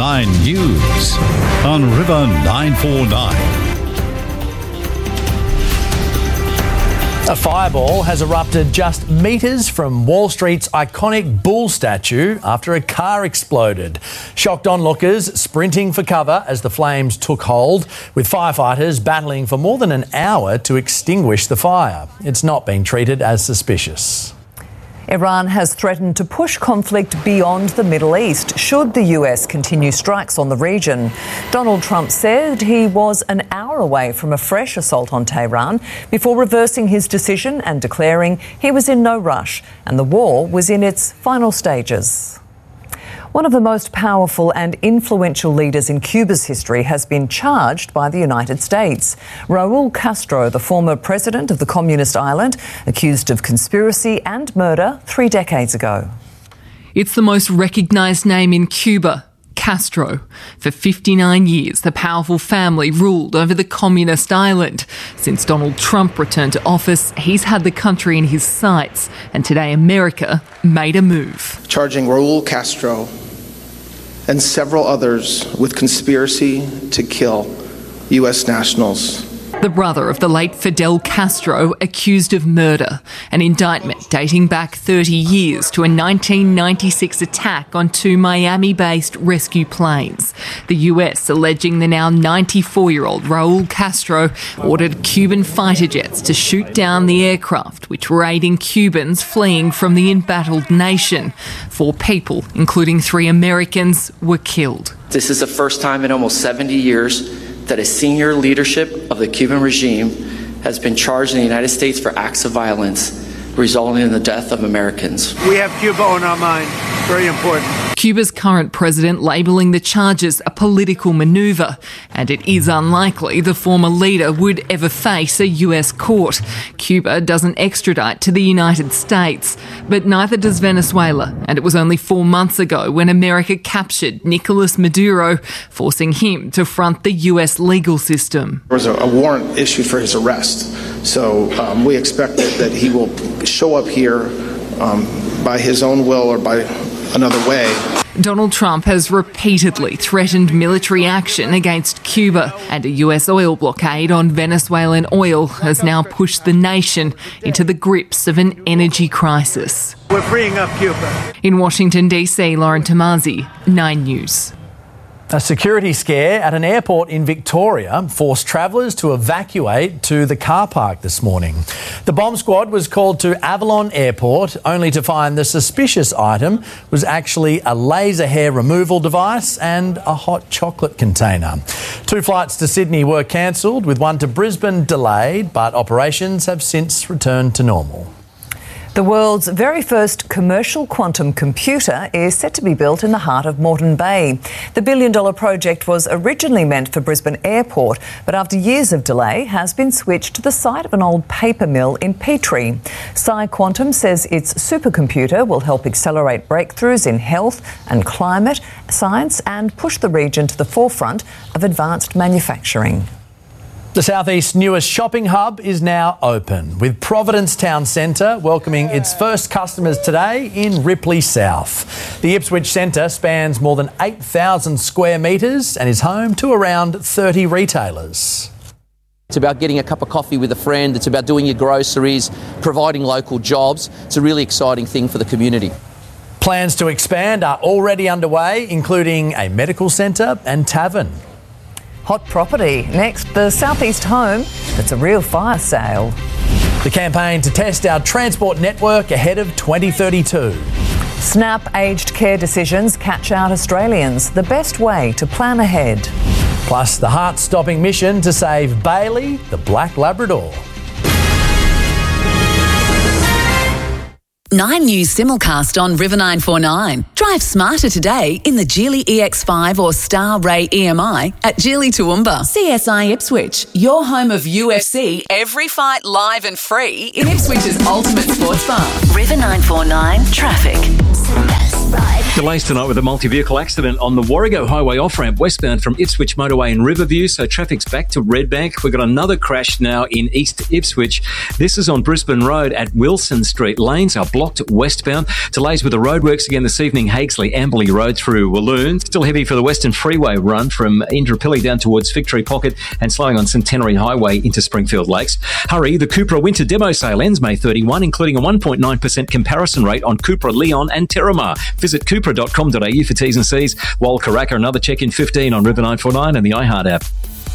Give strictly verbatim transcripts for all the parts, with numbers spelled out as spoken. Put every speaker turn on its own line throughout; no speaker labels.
nine News on River nine forty-nine.
A fireball has erupted just metres from Wall Street's iconic bull statue after a car exploded. Shocked onlookers sprinting for cover as the flames took hold, with firefighters battling for more than an hour to extinguish the fire. It's not been treated as suspicious.
Iran has threatened to push conflict beyond the Middle East should the U S continue strikes on the region. Donald Trump said he was an hour away from a fresh assault on Tehran before reversing his decision and declaring he was in no rush and the war was in its final stages. One of the most powerful and influential leaders in Cuba's history has been charged by the United States. Raul Castro, the former president of the communist island, accused of conspiracy and murder three decades ago.
It's the most recognised name in Cuba, Castro. For fifty-nine years, the powerful family ruled over the communist island. Since Donald Trump returned to office, he's had the country in his sights, and today America made a move.
Charging Raul Castro and several others with conspiracy to kill U S nationals.
The brother of the late Fidel Castro accused of murder, an indictment dating back thirty years to a nineteen ninety-six attack on two Miami-based rescue planes. The U S alleging the now ninety-four-year-old Raul Castro ordered Cuban fighter jets to shoot down the aircraft which were aiding Cubans fleeing from the embattled nation. Four people, including three Americans, were killed.
This is the first time in almost seventy years that a senior leadership of the Cuban regime has been charged in the United States for acts of violence, resulting in the death of Americans.
We have Cuba on our mind. Very important.
Cuba's current president labelling the charges a political manoeuvre, and it is unlikely the former leader would ever face a U S court. Cuba doesn't extradite to the United States, but neither does Venezuela, and it was only four months ago when America captured Nicolas Maduro, forcing him to front the U S legal system.
There was a, a warrant issued for his arrest, so um, we expect that, that he will show up here um, by his own will or by another way.
Donald Trump has repeatedly threatened military action against Cuba, and a U S oil blockade on Venezuelan oil has now pushed the nation into the grips of an energy crisis.
We're freeing up Cuba.
In Washington, D C, Lauren Tomazi, nine News.
A security scare at an airport in Victoria forced travellers to evacuate to the car park this morning. The bomb squad was called to Avalon Airport only to find the suspicious item was actually a laser hair removal device and a hot chocolate container. Two flights to Sydney were cancelled, with one to Brisbane delayed, but operations have since returned to normal.
The world's very first commercial quantum computer is set to be built in the heart of Moreton Bay. The billion-dollar project was originally meant for Brisbane Airport, but after years of delay has been switched to the site of an old paper mill in Petrie. PsiQuantum says its supercomputer will help accelerate breakthroughs in health and climate science and push the region to the forefront of advanced manufacturing.
The Southeast's newest shopping hub is now open, with Providence Town Centre welcoming its first customers today in Ripley South. The Ipswich Centre spans more than eight thousand square metres and is home to around thirty retailers.
It's about getting a cup of coffee with a friend. It's about doing your groceries, providing local jobs. It's a really exciting thing for the community.
Plans to expand are already underway, including a medical centre and tavern.
Hot property. Next, the Southeast home that's a real fire sale.
The campaign to test our transport network ahead of twenty thirty-two.
Snap aged care decisions catch out Australians. The best way to plan ahead.
Plus, the heart-stopping mission to save Bailey, the Black Labrador.
Nine News simulcast on River nine forty-nine. Drive smarter today in the Geely E X five or Star Ray E M I at Geely Toowoomba. C S I Ipswich, your home of U F C, every fight live and free in Ipswich's ultimate sports bar. River nine forty-nine traffic. Best ride.
Delays tonight with a multi-vehicle accident on the Warrego Highway off-ramp westbound from Ipswich Motorway in Riverview, so traffic's back to Redbank. We've got another crash now in East Ipswich. This is on Brisbane Road at Wilson Street. Lanes are blocked westbound. Delays with the roadworks again this evening, Hakesley, Amberley Road through Walloon. Still heavy for the Western Freeway run from Indooroopilly down towards Victory Pocket and slowing on Centenary Highway into Springfield Lakes. Hurry, the Cupra Winter Demo Sale ends May thirty-first, including a one point nine percent comparison rate on Cupra Leon and Terramar. Visit Cupra dot com dot a u for T's and C's. While Karaka, another check-in fifteen on River nine four nine and the iHeart app.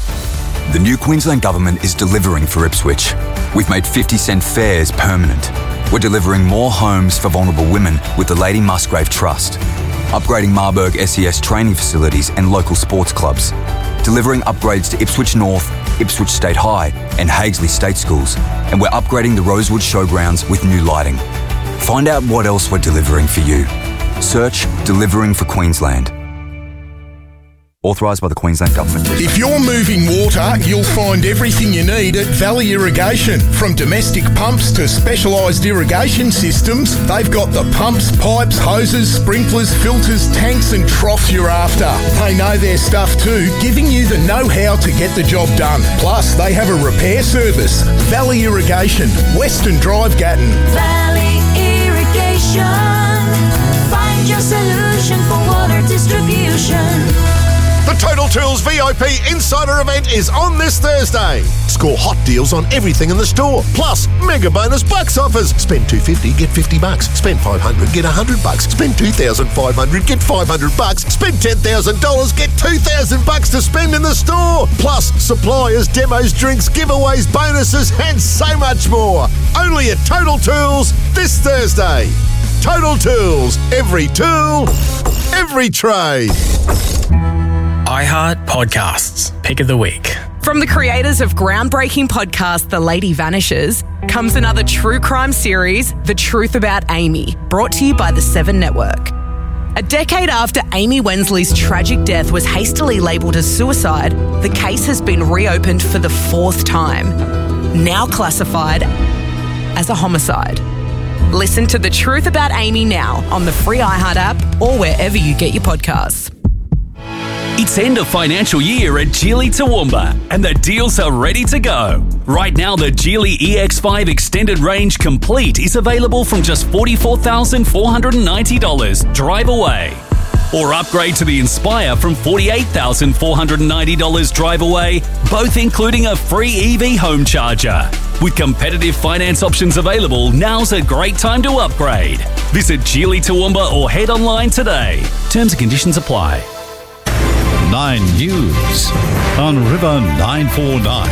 The new Queensland Government is delivering for Ipswich. We've made fifty cent fares permanent. We're delivering more homes for vulnerable women with the Lady Musgrave Trust. Upgrading Marburg S E S training facilities and local sports clubs. Delivering upgrades to Ipswich North, Ipswich State High and Hakesley State Schools. And we're upgrading the Rosewood Showgrounds with new lighting. Find out what else we're delivering for you. Search Delivering for Queensland. Authorised by the Queensland Government.
If you're moving water, you'll find everything you need at Valley Irrigation. From domestic pumps to specialised irrigation systems, they've got the pumps, pipes, hoses, sprinklers, filters, tanks and troughs you're after. They know their stuff too, giving you the know-how to get the job done. Plus, they have a repair service. Valley Irrigation, Western Drive, Gatton.
Valley Irrigation. Find your solution for water distribution.
The Total Tools V I P Insider event is on this Thursday. Score hot deals on everything in the store. Plus, mega bonus bucks offers. Spend two hundred fifty, get fifty bucks. Spend five hundred, get one hundred bucks. Spend two thousand five hundred, get five hundred bucks. Spend ten thousand dollars, get two thousand bucks to spend in the store. Plus, suppliers, demos, drinks, giveaways, bonuses, and so much more. Only at Total Tools this Thursday. Total Tools. Every tool, every trade.
iHeart Podcasts, Pick of the Week.
From the creators of groundbreaking podcast The Lady Vanishes comes another true crime series, The Truth About Amy, brought to you by the Seven Network. A decade after Amy Wensley's tragic death was hastily labelled as suicide, the case has been reopened for the fourth time, now classified as a homicide. Listen to The Truth About Amy now on the free iHeart app or wherever you get your podcasts.
It's end of financial year at Geely Toowoomba and the deals are ready to go. Right now, the Geely E X five Extended Range Complete is available from just forty-four thousand four hundred ninety dollars. Drive away. Or upgrade to the Inspire from forty-eight thousand four hundred ninety dollars. Drive away, both including a free E V home charger. With competitive finance options available, now's a great time to upgrade. Visit Geely Toowoomba or head online today. Terms and conditions apply.
Nine News on River nine four nine.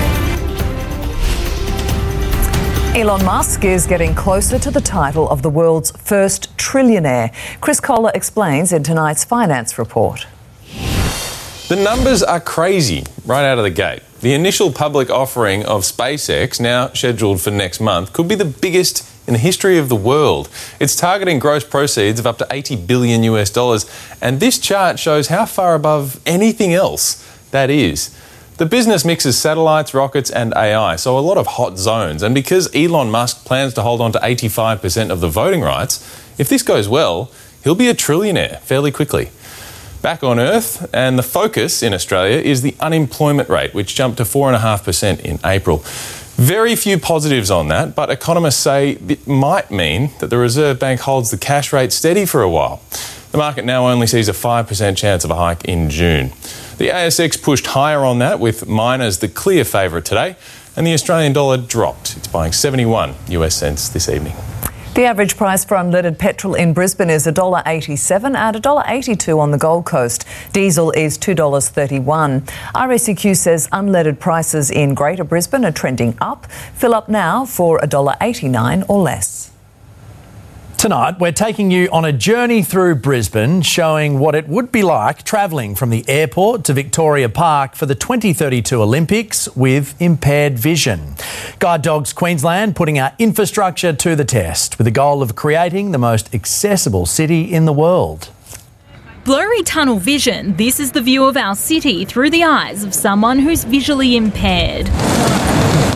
Elon Musk is getting closer to the title of the world's first trillionaire. Chris Kohler explains in tonight's finance report.
The numbers are crazy right out of the gate. The initial public offering of SpaceX, now scheduled for next month, could be the biggest in the history of the world. It's targeting gross proceeds of up to eighty billion U S dollars, and this chart shows how far above anything else that is. The business mixes satellites, rockets and A I, so a lot of hot zones. And because Elon Musk plans to hold on to eighty-five percent of the voting rights, if this goes well, he'll be a trillionaire fairly quickly. Back on Earth, and the focus in Australia is the unemployment rate, which jumped to four point five percent in April. Very few positives on that, but economists say it might mean that the Reserve Bank holds the cash rate steady for a while. The market now only sees a five percent chance of a hike in June. The A S X pushed higher on that, with miners the clear favourite today, and the Australian dollar dropped. It's buying seventy-one U S cents this evening.
The average price for unleaded petrol in Brisbane is one dollar eighty-seven and one dollar eighty-two on the Gold Coast. Diesel is two dollars thirty-one. R A C Q says unleaded prices in Greater Brisbane are trending up. Fill up now for one dollar eighty-nine or less.
Tonight, we're taking you on a journey through Brisbane, showing what it would be like travelling from the airport to Victoria Park for the twenty thirty-two Olympics with impaired vision. Guide Dogs Queensland putting our infrastructure to the test with the goal of creating the most accessible city in the world.
Blurry tunnel vision, this is the view of our city through the eyes of someone who's visually impaired.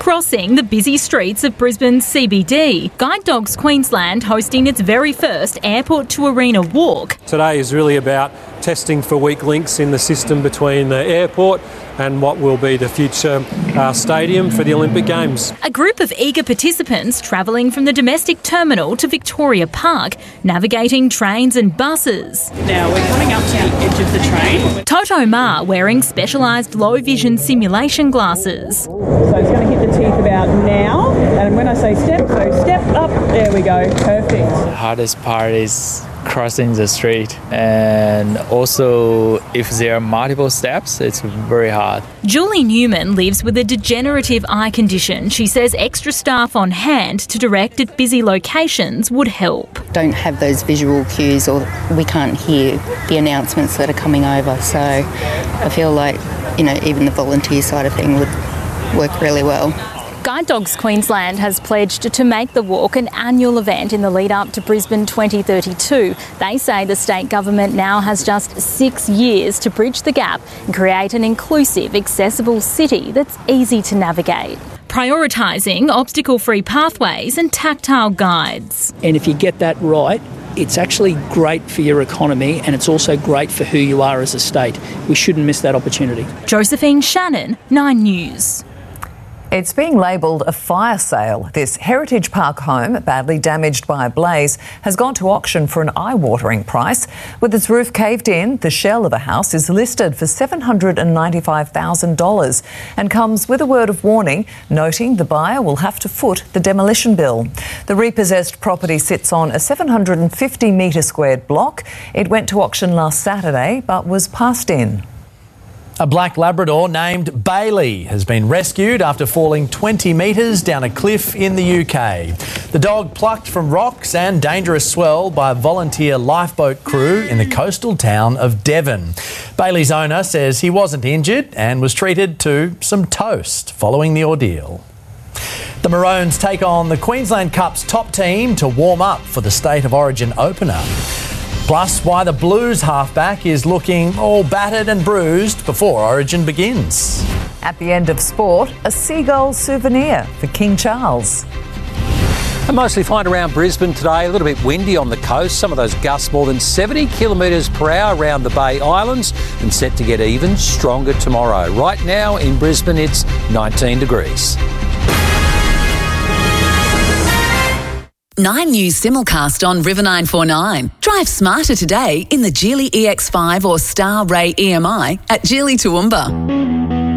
crossing the busy streets of Brisbane's C B D. Guide Dogs Queensland hosting its very first Airport to Arena walk.
Today is really about testing for weak links in the system between the airport and what will be the future uh, stadium for the Olympic Games.
A group of eager participants travelling from the domestic terminal to Victoria Park, navigating trains and buses.
Now we're coming up to the edge of the train.
Toto Ma wearing specialised low vision simulation glasses.
So it's going to hit the teeth about now, and when I say step, so step up, there we go, perfect.
The hardest part is crossing the street, and also if there are multiple steps, it's very hard.
Julie Newman lives with a degenerative eye condition. She says extra staff on hand to direct at busy locations would help.
Don't have those visual cues, or we can't hear the announcements that are coming over, so I feel like, you know, even the volunteer side of thing would work really well.
Guide Dogs Queensland has pledged to make the walk an annual event in the lead up to Brisbane twenty thirty-two. They say the state government now has just six years to bridge the gap and create an inclusive, accessible city that's easy to navigate, prioritising obstacle-free pathways and tactile guides.
And if you get that right, it's actually great for your economy, and it's also great for who you are as a state. We shouldn't miss that opportunity.
Josephine Shannon, Nine News.
It's being labelled a fire sale. This Heritage Park home, badly damaged by a blaze, has gone to auction for an eye-watering price. With its roof caved in, the shell of the house is listed for seven hundred ninety-five thousand dollars and comes with a word of warning, noting the buyer will have to foot the demolition bill. The repossessed property sits on a seven hundred fifty metre squared block. It went to auction last Saturday but was passed in.
A black Labrador named Bailey has been rescued after falling twenty metres down a cliff in the U K. The dog plucked from rocks and dangerous swell by a volunteer lifeboat crew in the coastal town of Devon. Bailey's owner says he wasn't injured and was treated to some toast following the ordeal. The Maroons take on the Queensland Cup's top team to warm up for the State of Origin opener. Plus, why the Blues halfback is looking all battered and bruised before Origin begins.
At the end of sport, a seagull souvenir for King Charles.
And mostly fine around Brisbane today, a little bit windy on the coast, some of those gusts more than seventy kilometres per hour around the Bay Islands, and set to get even stronger tomorrow. Right now in Brisbane, it's nineteen degrees.
Nine News simulcast on River nine four nine. Drive smarter today in the Geely E X five or Star Ray E M I at Geely Toowoomba.